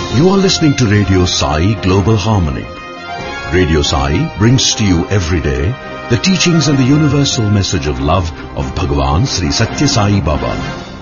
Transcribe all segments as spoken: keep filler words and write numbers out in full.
You are listening to Radio Sai Global Harmony. Radio Sai brings to you every day the teachings and the universal message of love of Bhagavan Sri Satya Sai Baba.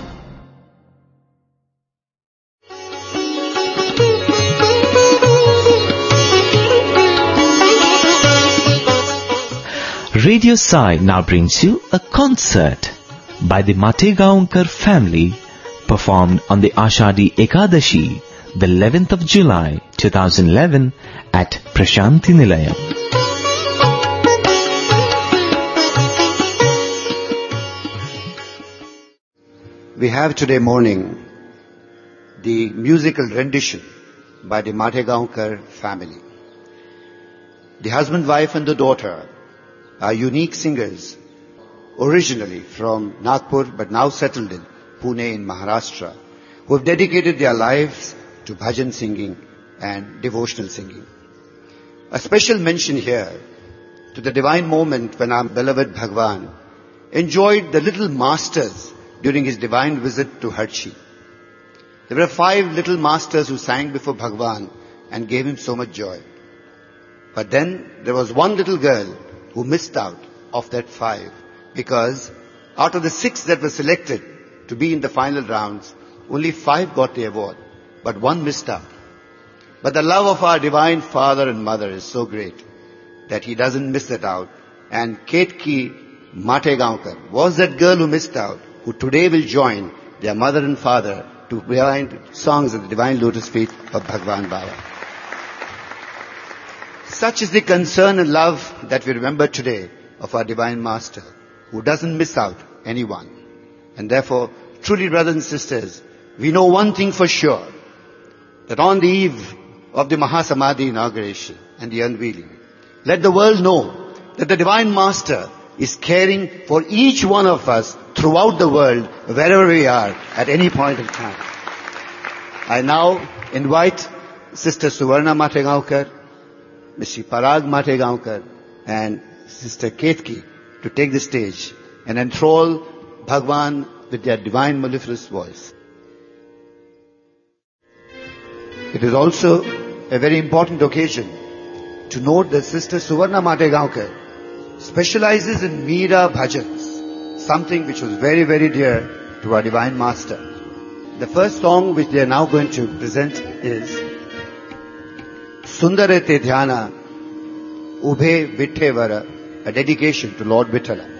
Radio Sai now brings you a concert by the Mategaonkar family, performed on the Ashadi Ekadashi, the eleventh of July two thousand eleven at Prashanti Nilayam. We have today morning the musical rendition by the Mategaonkar family. The husband, wife and the daughter are unique singers, originally from Nagpur but now settled in Pune in Maharashtra, who have dedicated their lives to bhajan singing and devotional singing. A special mention here to the divine moment when our beloved Bhagwan enjoyed the little masters during his divine visit to Harchi. There were five little masters who sang before Bhagwan and gave him so much joy. But then there was one little girl who missed out of that five, because out of the six that were selected to be in the final rounds, only five got the award, but one missed out. But the love of our divine father and mother is so great that he doesn't miss it out. And Ketki Mategaonkar was that girl who missed out, who today will join their mother and father to behind songs at the divine lotus feet of Bhagwan Baba. Such is the concern and love that we remember today of our Divine Master, who doesn't miss out anyone. And therefore, truly brothers and sisters, we know one thing for sure, that on the eve of the Mahasamadhi inauguration and the unveiling, let the world know that the Divine Master is caring for each one of us throughout the world, wherever we are, at any point in time. I now invite Sister Suvarna Mategaonkar, Mister Parag Mategaonkar and Sister Ketki to take the stage and enthrall Bhagwan with their divine mellifluous voice. It is also a very important occasion to note that Sister Suvarna Mategaonkar specializes in Meera Bhajans, something which was very, very dear to our Divine Master. The first song which they are now going to present is Sundarete Dhyana Ubhe Vitthevara, a dedication to Lord Vithala.